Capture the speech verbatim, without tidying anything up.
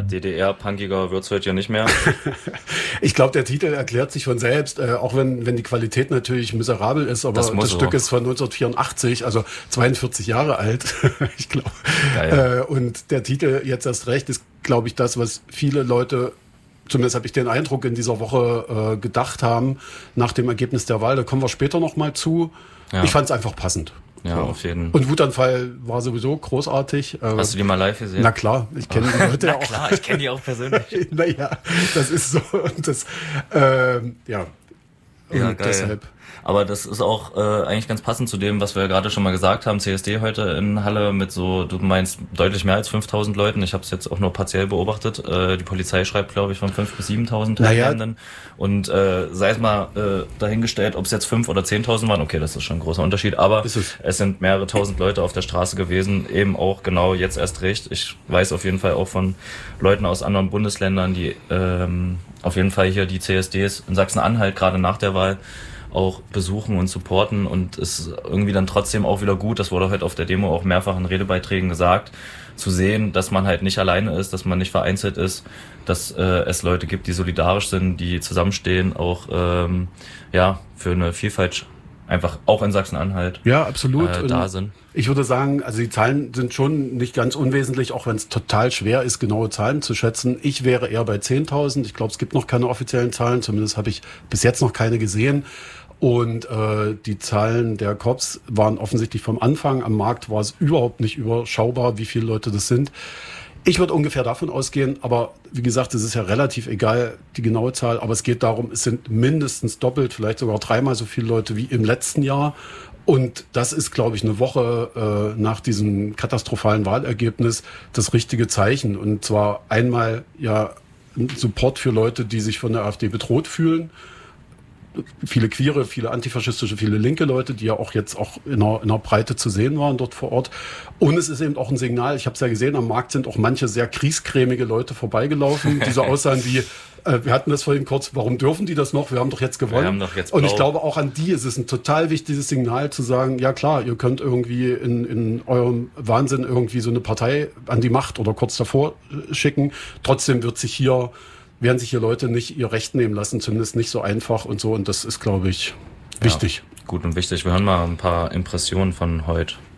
D D R-punkiger wird's heute ja nicht mehr. Ich glaube, der Titel erklärt sich von selbst, äh, auch wenn, wenn die Qualität natürlich miserabel ist, aber das, das Stück ist von neunzehnhundertvierundachtzig, also zweiundvierzig Jahre alt, ich glaube. Äh, und der Titel jetzt erst recht ist, glaube ich, das, was viele Leute, zumindest habe ich den Eindruck, in dieser Woche äh, gedacht haben, nach dem Ergebnis der Wahl. Da kommen wir später noch mal zu. Ja. Ich fand es einfach passend. Ja, so. Auf jeden. Und Wutanfall war sowieso großartig. Hast du die mal live gesehen? Na klar, ich kenne die Leute Na auch. klar, ich kenne die auch persönlich. Naja, das ist so. Und das, ähm, ja, und ja, geil. deshalb. Aber das ist auch äh, eigentlich ganz passend zu dem, was wir gerade schon mal gesagt haben. C S D heute in Halle mit so, du meinst deutlich mehr als fünftausend Leuten. Ich habe es jetzt auch nur partiell beobachtet. Äh, die Polizei schreibt, glaube ich, von fünftausend bis siebentausend Teilnehmenden. Naja. Und äh, sei es mal äh, dahingestellt, ob es jetzt fünf oder zehntausend waren. Okay, das ist schon ein großer Unterschied. Aber es? es sind mehrere tausend Leute auf der Straße gewesen. Eben auch genau jetzt erst recht. Ich weiß auf jeden Fall auch von Leuten aus anderen Bundesländern, die ähm, auf jeden Fall hier die C S Ds in Sachsen-Anhalt gerade nach der Wahl auch besuchen und supporten, und es ist irgendwie dann trotzdem auch wieder gut, das wurde heute auf der Demo auch mehrfach in Redebeiträgen gesagt, zu sehen, dass man halt nicht alleine ist, dass man nicht vereinzelt ist, dass äh, es Leute gibt, die solidarisch sind, die zusammenstehen, auch ähm, ja für eine Vielfalt einfach auch in Sachsen-Anhalt ja, absolut. Äh, da sind. Ich würde sagen, also die Zahlen sind schon nicht ganz unwesentlich, auch wenn es total schwer ist, genaue Zahlen zu schätzen. Ich wäre eher bei zehntausend. Ich glaube, es gibt noch keine offiziellen Zahlen, zumindest habe ich bis jetzt noch keine gesehen. Und äh, die Zahlen der Cops waren offensichtlich vom Anfang. Am Markt war es überhaupt nicht überschaubar, wie viele Leute das sind. Ich würde ungefähr davon ausgehen, aber wie gesagt, es ist ja relativ egal, die genaue Zahl. Aber es geht darum, es sind mindestens doppelt, vielleicht sogar dreimal so viele Leute wie im letzten Jahr. Und das ist, glaube ich, eine Woche äh, nach diesem katastrophalen Wahlergebnis das richtige Zeichen. Und zwar einmal ja ein Support für Leute, die sich von der AfD bedroht fühlen. Viele Queere, viele antifaschistische, viele linke Leute, die ja auch jetzt auch in einer, in einer Breite zu sehen waren dort vor Ort. Und es ist eben auch ein Signal, ich habe es ja gesehen, am Markt sind auch manche sehr kriescremige Leute vorbeigelaufen, die so aussahen wie, äh, wir hatten das vorhin kurz, warum dürfen die das noch? Wir haben doch jetzt gewonnen. Wir haben doch jetzt Und ich glaube, auch an die ist es ein total wichtiges Signal zu sagen, ja klar, ihr könnt irgendwie in, in eurem Wahnsinn irgendwie so eine Partei an die Macht oder kurz davor schicken. Trotzdem wird sich hier werden sich hier Leute nicht ihr Recht nehmen lassen, zumindest nicht so einfach und so. Und das ist, glaube ich, wichtig. Ja, gut und wichtig. Wir hören mal ein paar Impressionen von heute.